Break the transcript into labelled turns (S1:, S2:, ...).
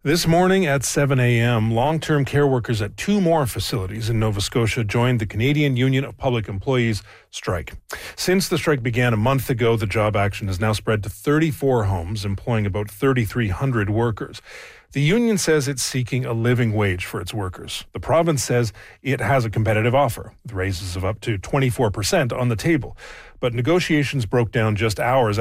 S1: This morning at 7 a.m., long-term care workers at two more facilities in Nova Scotia joined the Canadian Union of Public Employees strike. Since the strike began a month ago, the job action has now spread to 34 homes, employing about 3,300 workers. The union says it's seeking a living wage for its workers. The province says it has a competitive offer, with raises of up to 24% on the table. But negotiations broke down just hours